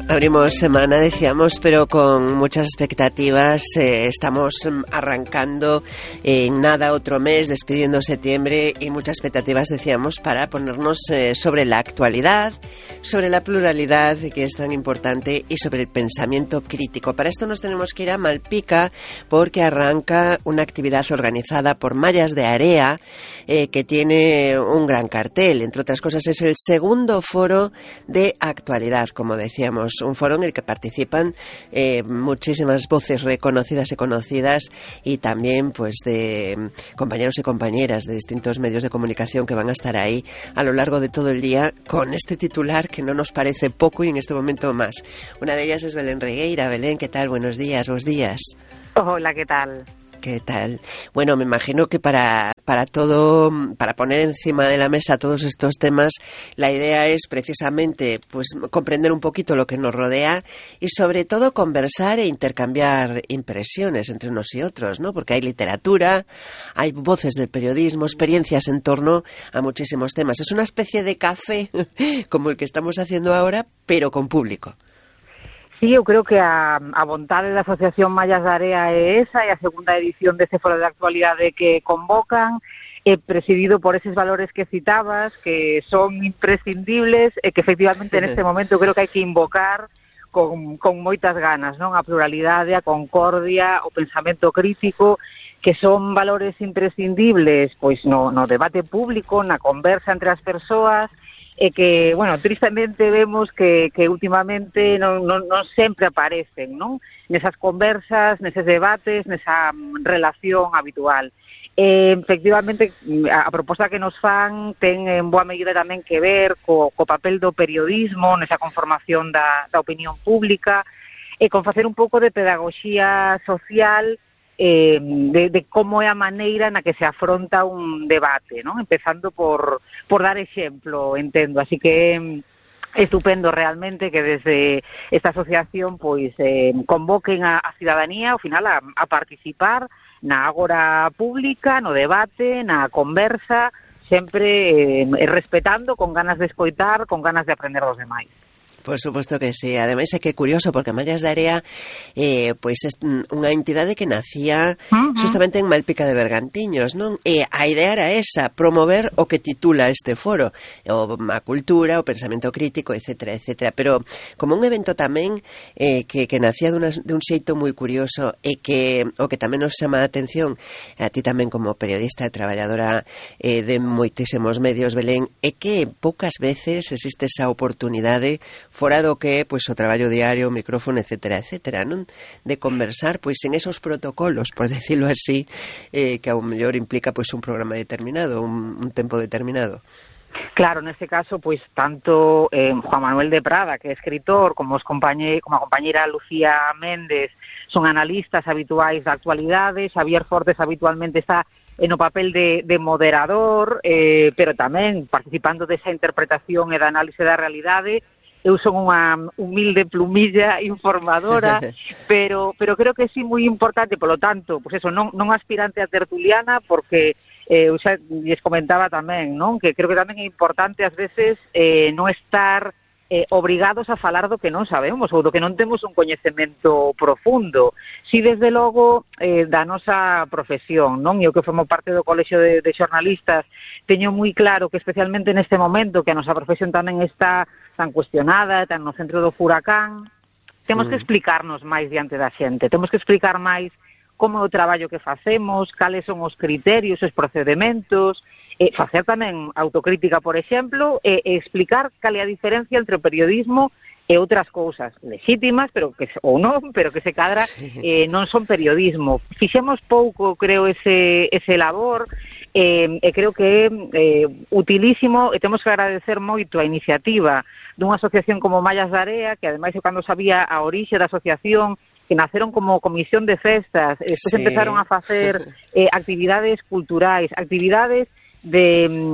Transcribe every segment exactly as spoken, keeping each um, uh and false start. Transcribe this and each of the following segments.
Abrimos semana, decíamos, pero con muchas expectativas. Eh, estamos arrancando en nada otro mes, despidiendo septiembre, y muchas expectativas, decíamos, para ponernos eh, sobre la actualidad, sobre la pluralidad, que es tan importante, y sobre el pensamiento crítico. Para esto nos tenemos que ir a Malpica, porque arranca una actividad organizada por Mallas de Area, eh, que tiene un gran cartel. Entre otras cosas, es el segundo foro de actualidad, como decíamos. Un foro en el que participan eh, muchísimas voces reconocidas y conocidas, y también pues de compañeros y compañeras de distintos medios de comunicación que van a estar ahí a lo largo de todo el día con este titular que no nos parece poco y en este momento más. Una de ellas es Belén Regueira. Belén, ¿qué tal? Buenos días, buenos días. Hola, ¿qué tal? ¿Qué tal? Bueno, me imagino que para, para todo, para poner encima de la mesa todos estos temas, la idea es precisamente pues comprender un poquito lo que nos rodea y sobre todo conversar e intercambiar impresiones entre unos y otros, ¿no? Porque hay literatura, hay voces del periodismo, experiencias en torno a muchísimos temas. Es una especie de café como el que estamos haciendo ahora, pero con público. Sí, eu creo que a, a vontade da Asociación Mallas de Area é esa, e a segunda edición deste foro de actualidade que convocan, é presidido por eses valores que citabas, que son imprescindibles e que efectivamente neste momento creo que hai que invocar con, con moitas ganas, non? A pluralidade, a concordia, o pensamento crítico, que son valores imprescindibles pois no, no debate público, na conversa entre as persoas, e que, bueno, tristemente vemos que, que últimamente non, non, non sempre aparecen, non? Nesas conversas, neses debates, nesa relación habitual. Eh, efectivamente, a, a proposta que nos fan ten en boa medida tamén que ver co, co papel do periodismo nesa conformación da, da opinión pública, e con facer un pouco de pedagogía social Eh, de, de como é a maneira na que se afronta un debate, ¿no? Empezando por, por dar exemplo, entendo. Así que é estupendo realmente que desde esta asociación pois eh, convoquen a, a cidadanía ao final a, a participar na agora pública, no debate, na conversa, sempre eh, respetando, con ganas de escoitar, con ganas de aprender dos demais. Por suposto que sí. Ademais é que é curioso porque Mallas de Area eh, pois é unha entidade que nacía uh-huh. justamente en Malpica de Bergantiños, non? E a idea era esa, promover o que titula este foro, o a cultura, o pensamento crítico, etcétera, etcétera. Pero como un evento tamén eh, que, que nacía de, una, de un xeito moi curioso e que o que tamén nos chama a atención a ti tamén como periodista e traballadora eh, de moitísimos medios, Belén, é que poucas veces existe esa oportunidade fora do que pois o traballo diario, o micrófono, etcétera, etcétera, non? De conversar pois en esos protocolos, por decirlo así, eh, que ao mellor implica pois un programa determinado, un, un tempo determinado. Claro, neste caso, pois tanto eh, Juan Manuel de Prada, que é escritor, como os compañe, como a compañeira Lucía Méndez, son analistas habituais da actualidade. Xavier Fortes habitualmente está no papel de, de moderador, eh, pero tamén participando desa interpretación e da análise da realidade. Eu son unha humilde plumilla informadora, pero pero creo que sí moi importante, polo tanto, pois eso, non non aspirante a tertuliana, porque eh, eu xa lles comentaba tamén, non? Que creo que tamén é importante ás veces eh, non estar eh, obrigados a falar do que non sabemos ou do que non temos un coñecemento profundo. Si desde logo eh, da nosa profesión, non? Eu que formo parte do Colexio de, de Xornalistas, teño moi claro que especialmente neste momento que a nosa profesión tamén está tan cuestionada, tan no centro do furacán, temos que explicarnos máis diante da xente, temos que explicar máis como é o traballo que facemos, cales son os criterios, os procedementos, e facer tamén autocrítica, por exemplo, e, e explicar cal é a diferencia entre o periodismo e outras cousas lexítimas, pero que ou non, pero que se cadra eh, non son periodismo. Fixemos pouco, creo, ese, ese labor, eh, e creo que é eh, utilísimo, e temos que agradecer moito a iniciativa dunha asociación como Mallas de Area, que ademais eu cando sabía a orixe da asociación, que naceron como comisión de festas, e despois sí. empezaron a facer eh, actividades culturais, actividades de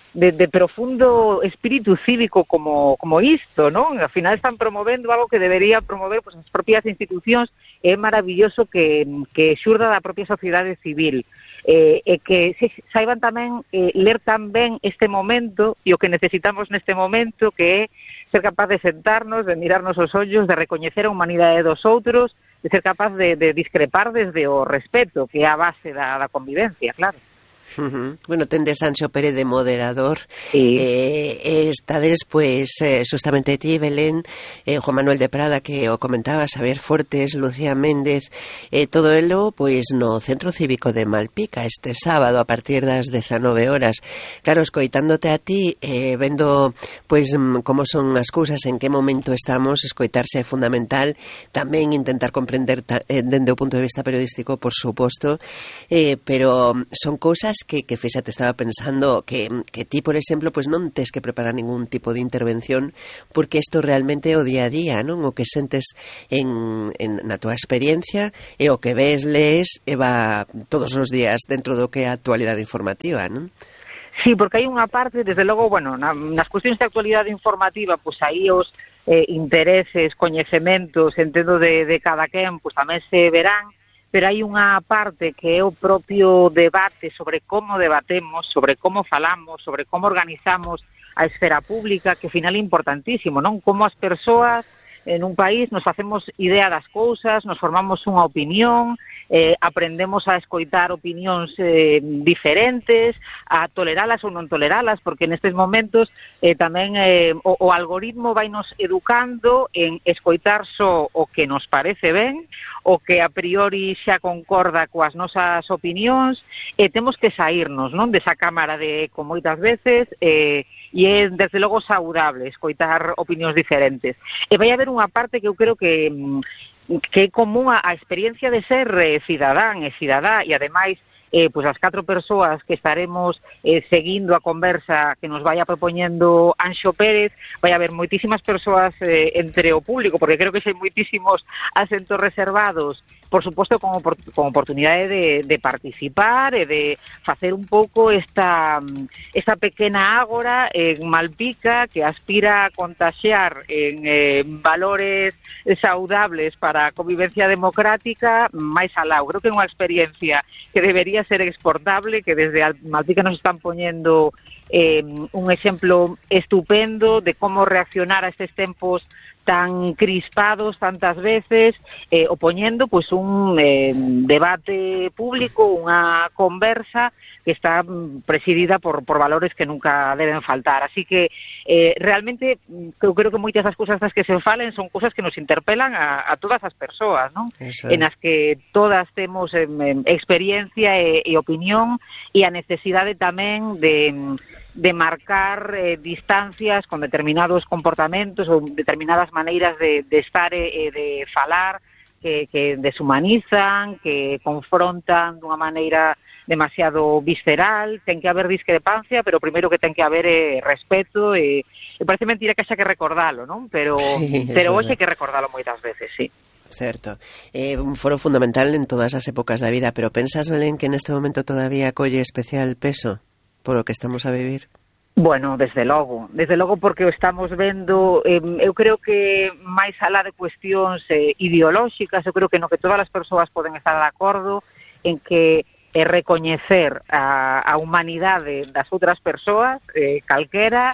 de, de profundo espírito cívico como, como isto, non? Al final están promovendo algo que debería promover pues, as propias institucións. É maravilloso que, que xurda da propia sociedade civil. Eh, e que se, saiban tamén eh, ler tan ben este momento e o que necesitamos neste momento, que é ser capaz de sentarnos, de mirarnos os ollos, de recoñecer a humanidade dos outros, de ser capaz de, de discrepar desde o respeto, que é a base da, da convivencia, claro. Uh-huh. Bueno, tendes Anxo Pérez de moderador, sí. eh, estades pues eh, justamente ti, Belén, eh, Juan Manuel de Prada, que o comentabas, Xavier Fortes, Lucía Méndez, eh, todo elo pues no Centro Cívico de Malpica este sábado a partir das dezanove horas. Claro, escoitándote a ti, eh, vendo pues como son as cousas, en que momento estamos, escoitarse é fundamental, tamén intentar comprender ta, eh, dende o punto de vista periodístico, por suposto, eh, pero son cousas que, que fíxate, estaba pensando que, que ti, por exemplo, pues non tes que preparar ningún tipo de intervención, porque isto realmente é o día a día, non? O que sentes en, en, na tua experiencia e o que ves, lees e va todos os días dentro do que é a actualidade informativa, non? Sí, porque hai unha parte, desde logo, bueno, na, nas cuestións de actualidade informativa, pues aí os eh, intereses, coñecementos, entendo de, de cada quen, pues tamén se verán, pero hai unha parte que é o propio debate sobre como debatemos, sobre como falamos, sobre como organizamos a esfera pública, que ao final é importantísimo, non? Como as persoas en un país nos facemos idea das cousas, nos formamos unha opinión, eh, aprendemos a escoitar opinións eh, diferentes, a toleralas ou non toleralas, porque nestes momentos eh, tamén eh, o, o algoritmo vai nos educando en escoitar só o que nos parece ben, o que a priori xa concorda coas nosas opinións, e temos que saírnos, non, desa cámara de eco moitas veces, eh, e é desde logo saudable escoitar opinións diferentes. E vai haber unha parte que eu creo que que é común a, a experiencia de ser eh, cidadán e cidadá, e ademais eh, pues as catro persoas que estaremos eh, seguindo a conversa que nos vai a propoñendo Anxo Pérez, vai haber moitísimas persoas eh, entre o público, porque creo que hai moitísimos asentos reservados, por suposto con, opor con oportunidade de, de participar e de facer un pouco esta, esta pequena ágora en Malpica que aspira a contaxiar en eh, valores saudables para a convivencia democrática máis alá. Creo que é unha experiencia que debería ser exportable, que desde Malpica nos están poñendo eh, un exemplo estupendo de como reaccionar a estes tempos tan crispados tantas veces, eh, opoñendo pues un eh, debate público, unha conversa que está presidida por, por valores que nunca deben faltar. Así que eh, realmente eu creo que moitas das cousas das que se falen son cousas que nos interpelan a, a todas as persoas, ¿no? En as que todas temos eh, experiencia e, e opinión, e a necesidade tamén de de marcar eh, distancias con determinados comportamentos ou determinadas maneiras de, de estar e de falar que, que deshumanizan, que confrontan dunha maneira demasiado visceral. Ten que haber discrepancia, pero primeiro que ten que haber eh, respeto, e, e parece mentira que xa que recordalo, non? Pero, sí, pero hoxe hai que recordalo moitas veces, sí. Certo. É eh, un foro fundamental en todas as épocas da vida, pero pensas, Belén, que neste momento todavía colle especial peso por o que estamos a vivir? Bueno, desde logo, desde logo porque o estamos vendo, eh, eu creo que máis alá de cuestións eh, ideolóxicas, eu creo que no que todas as persoas poden estar de acordo en que é recoñecer a, a humanidade das outras persoas, eh, calquera,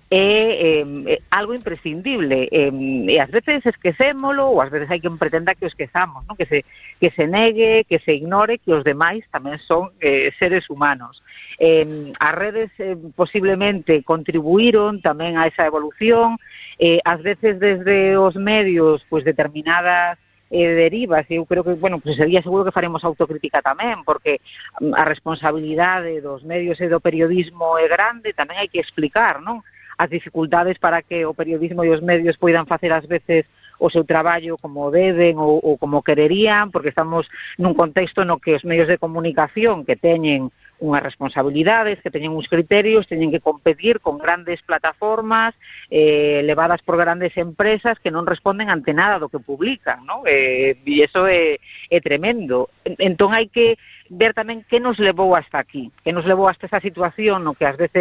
é eh, algo imprescindible, eh, e ás veces esquecémolo, ou ás veces hai que pretenda que o esquezamos, ¿no? que se que se negue, que se ignore que os demais tamén son eh, seres humanos. Eh, as redes eh, posiblemente contribuíron tamén a esa evolución, eh, ás veces desde os medios, pues determinadas eh, derivas, e eu creo que, bueno, pues sería seguro que faremos autocrítica tamén, porque a responsabilidade dos medios e do periodismo é grande, tamén hai que explicar, non? As dificultades para que o periodismo e os medios poidan facer ás veces o seu traballo como deben ou, ou como quererían, porque estamos nun contexto no que os medios de comunicación que teñen unhas responsabilidades, que teñen uns criterios, teñen que competir con grandes plataformas eh, levadas por grandes empresas que non responden ante nada do que publican, ¿no? Eh, e iso é, é tremendo. Entón hai que ver tamén que nos levou hasta aquí, que nos levou hasta esa situación no que ás veces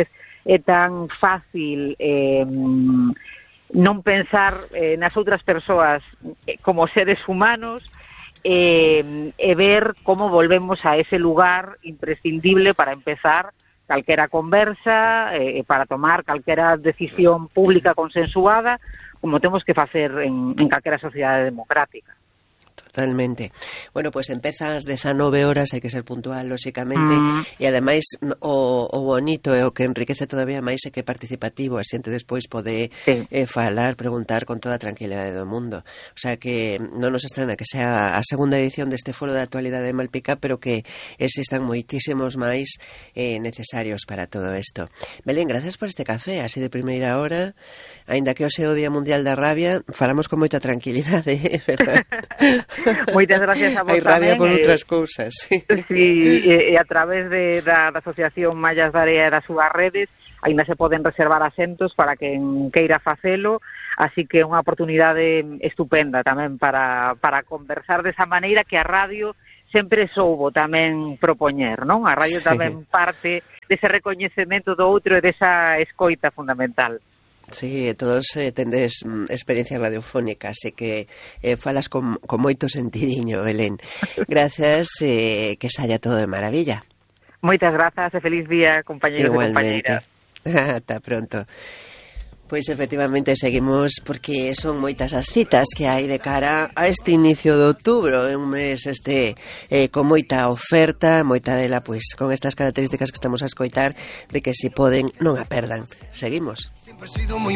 é tan fácil eh, non pensar eh, nas outras persoas eh, como seres humanos, eh, e ver como volvemos a ese lugar imprescindible para empezar calquera conversa, eh, para tomar calquera decisión pública consensuada, como temos que facer en, en calquera sociedade democrática. Totalmente. Bueno, pues empeza ás dezanove horas, hai que ser puntual, lóxicamente, mm. e ademais o, o bonito e o que enriquece todavía máis é que é participativo, a xente despois pode sí. eh, falar, preguntar con toda a tranquilidade do mundo. O sea que non nos estrana que sea a segunda edición deste foro de actualidade de Malpica, pero que existan moitísimos máis eh, necesarios para todo isto. Belén, gracias por este café, así de primeira hora, aínda que hoxe é o Día Mundial da Rabia, falamos con moita tranquilidade, verdad? Moitas gracias a vos. Hai rabia tamén, por eh, outras cousas. Sí, e, e a través de, da, da Asociación Mallas da Area e das súas redes aínda se poden reservar asentos para quen queira facelo, así que é unha oportunidade estupenda tamén para, para conversar desa maneira que a radio sempre soubo tamén propoñer, non? A radio tamén parte dese recoñecemento do outro e desa escoita fundamental. Sí, todos eh, tendes mm, experiencia radiofónica, así que eh, falas con, con moito sentidiño, Belén. Gracias, eh, que saia todo de maravilla. Moitas grazas e feliz día, compañeros e compañeiras. Ata pronto. Pois efectivamente seguimos porque son moitas as citas que hai de cara a este inicio de outubro, un mes este eh, con moita oferta, moita dela pois con estas características que estamos a escoitar de que se poden non a perdan. Seguimos.